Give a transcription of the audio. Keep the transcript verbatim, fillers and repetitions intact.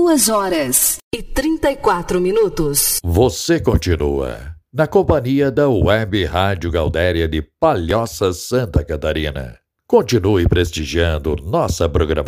duas horas e trinta e quatro minutos. Você continua na companhia da Web Rádio Gaudéria de Palhoça, Santa Catarina. Continue prestigiando nossa programação.